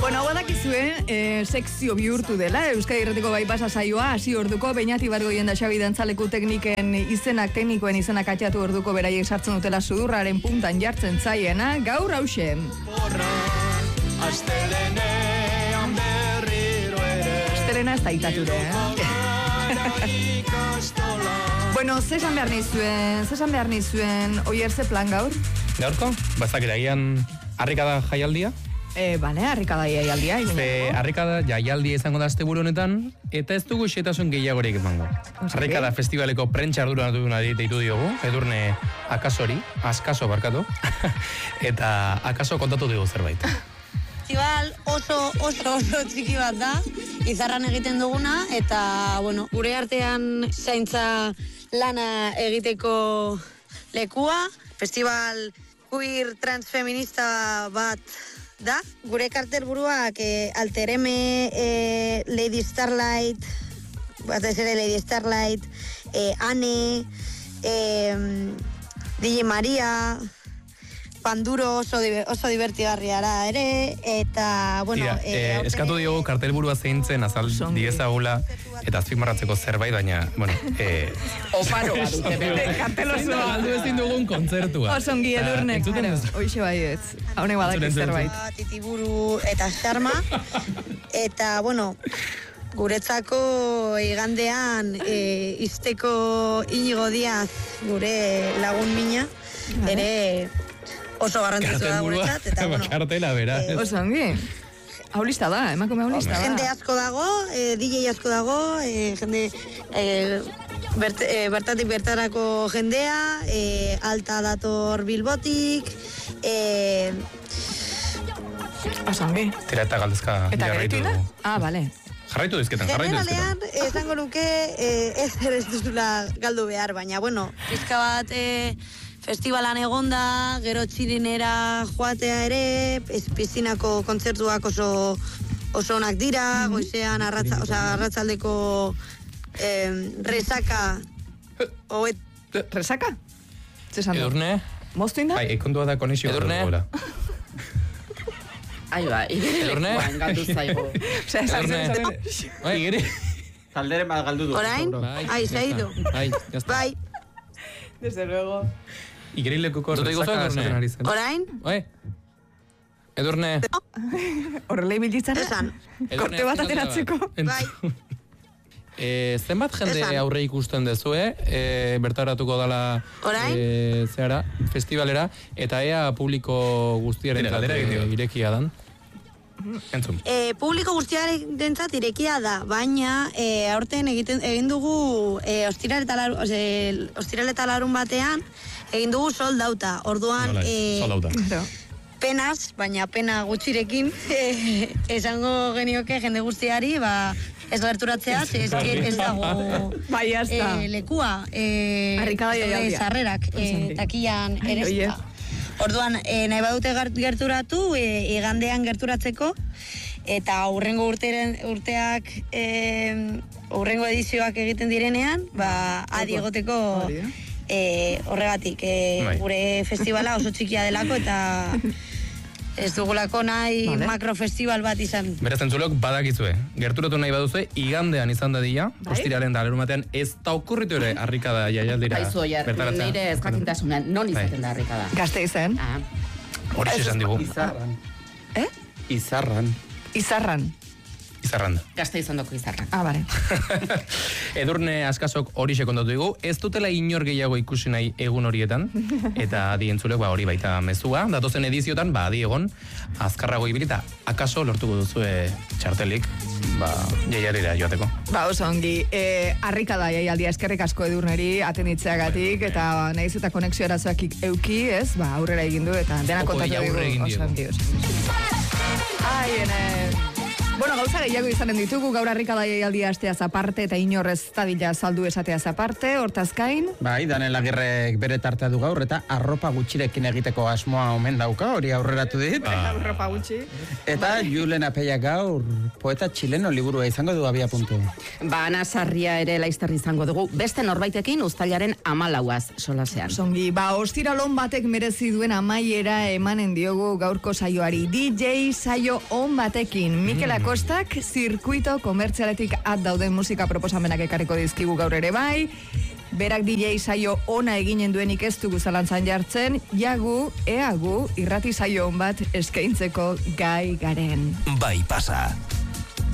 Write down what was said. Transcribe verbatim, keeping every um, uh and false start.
Bueno, badakizue, eh, sekzio bihurtu dela, Euskadi Irratiko bai pasa saioa, hasi orduko, Beñati Bargoien da Xabi Dantzaleku tekniken izenak, teknikoen izenak atxatu orduko beraiek sartzen dutela sudurraren puntan jartzen zaiena, gaur hause. Borra, astelenean berriro ere. Astelena ez da itature, eh? Bueno, zesan behar nizuen, zesan behar nizuen, oier ze plan gaur? Gaurko? Bazakera, gian harrikada jaialdia? E, bale, harrikada jaialdia. Ze harrikada jaialdia izango da asteburu honetan, eta ez dugu xetasun gehiagorik emango. Harrikada festivaleko prentsa ardura duguna deitu diogu, Edurne akasori, askaso barkatu, eta akaso kontatu dugu zerbait. Festival oso, oso, oso txiki bat da, Izarran egiten duguna, eta, bueno, gure artean zaintza lana egiteko lekua, festival queer transfeminista bat da, gure kartelburuak eh, Altereme, eh, Lady Starlight, bat ez ere Lady Starlight, eh, Ane, eh, D J Maria, Panduro oso, oso divertigarria da ere, eta, bueno... Tira, eh, eh, eskatu diogu kartelburua zeintzen azal diezagula, eta azpimarratzeko zerbait, baina, bueno... Eh, Oparo bat dute, bebe. Kartelosoa. Galdu ezin dugun kontzertua. Osongi Edurne, claro. Hoxe bai ez. Haune badaki zerbait. Titiburu eta xarma, eta, bueno... Guretzako igandean e, izteko Inigo Diaz gure lagun mina, ere... oso garrantzitsua da guretzat, eta, bueno... Kartela, bera. Eh, oso ongi. Aulista da, emakume aulista da. Jende asko dago, eh, D J asko dago, eh, jende... Eh, bert, eh, bertatik bertarako jendea, eh, alta dator Bilbotik, eh... oso ongi. Tira eta galdezka Eta jarraitu geretu da? dugu. Ah, bale. Jarraitu dizketan, jarraitu dizketan. Generalean, esango nuke, eh, ez ere ez duzula galdu behar, baina, bueno, pizka bat... Eh, festivalan egonda, gero txirinera joatea ere, piszinako kontzertuak oso oso onak dira, mm-hmm. goizean arratza, o sea, arratzaldeko eh, resaka oet... Resaka? Zesan du? Edurne? Moztu inda? Bai, ekondua da konexio. Edurne? Ai, ba, Edurne? galdu zaigo. Osea, esan zen. Bai, gire. Talderen bat galdu du. Orain? Ai, zaidu. Ai, jazta. Bai. Desde luego. Igerilekuko Dute iguzu, Edurne? Orain? Bai. Edurne? Horrela ibilitzara? Esan. Korte bat ateratzeko? Bai. E, zenbat jende Esan. aurre ikusten dezue, e, bertaratuko dala Orain? e, zehara, festivalera, eta ea publiko guztiaren Tira, galdera egin dio. irekia dan. Entzun. E, publiko guztiaren dentzat irekia da, baina e, aurten egiten, egin dugu e, ostiral eta larun, ose, ostiral eta larun batean egin dugu soldauta. Orduan, Nola, e, soldauta. penaz, baina pena gutxirekin, e, esango genioke jende guztiari, ba, ez gerturatzea, ze ez, ez dago Bai, jazta. e, lekua, e, Harrikada jaialdia. sarrerak, e, takian ere ez oie. da. Orduan, e, nahi badute gerturatu, e, igandean gerturatzeko, eta aurrengo urteren, urteak, e, aurrengo edizioak egiten direnean, ba, adi egoteko e, horregatik, e, Bai. gure festivala oso txikia delako, eta ez dugulako nahi Vale. makrofestival bat izan. Beraz entzulok badakizue, gerturatu nahi baduzue, igandean izan dadila, Bai. ostiraren da lerun batean, ez da okurritu ere harrikada jaialdira Aizu, oier, bertaratzea. nire ez jakintasunan, non izaten da harrikada. Gazte izen. Ah, Hori esan digu, Izarran. Eh? Izarran. Izarran. izarranda. gazte izan doko izarra. Ah, bale. Edurne askasok hori sekondatu dugu, ez dutela inor gehiago ikusi nahi egun horietan, eta adi entzulek ba, hori baita mezua, datozen ediziotan, ba, adi egon, azkarrago ibilita, akaso lortuko duzue txartelik, ba, jaialira joateko. Ba, oso ongi, e, harrikada jaialdia eskerrik asko Edurneri atenitzeagatik, eta nahiz eta konexio arazoak euki, ez, ba, aurrera egin du, eta dena Joko kontatu aurre egin dugu, diegu. oso ongi, oso ongi. Ai, ene... Bueno, gauza gehiago izanen ditugu, gaur harrikada jaialdia asteaz aparte eta inorrez tadila saldu esateaz aparte, hortaz gain. Bai, Daniel Agirrek bere tartea du gaur eta arropa gutxirekin egiteko asmoa omen dauka, hori aurreratu dit. Arropa gutxi. Eta Julen Apeia gaur poeta txileno liburua izango du abia puntu. Ba, Ana Sarria ere laizter izango dugu, beste norbaitekin uztailaren amalauaz solasean. Songi, ba, ostiralon batek merezi duen amaiera emanen diogu gaurko saioari. D J saio on batekin. Mikel Akostak zirkuito komertzialetik at dauden musika proposamenak ekarriko dizkigu gaur ere bai. Berak D J saio ona eginen duenik ez dugu zalantzan jartzen, jagu, eagu, irrati saio on bat eskaintzeko gai garen. Bai pasa.